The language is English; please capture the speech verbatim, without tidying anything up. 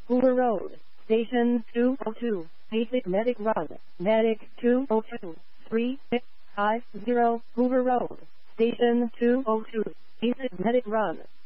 Hoover Road, Station two oh two, Basic Medic Run, Medic two oh two, three six five zero, Hoover Road, Station two oh two, Basic Medic Run.